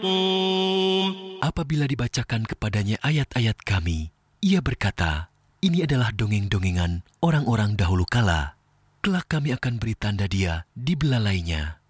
Apabila dibacakan kepadanya ayat-ayat kami, ia berkata, ini adalah dongeng-dongengan orang-orang dahulu kala. Kelak kami akan beri tanda dia di belalainya.